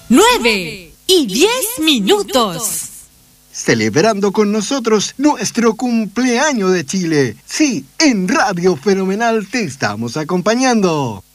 9:10. Celebrando con nosotros nuestro cumpleaños de Chile. Sí, en Radio Fenomenal te estamos acompañando.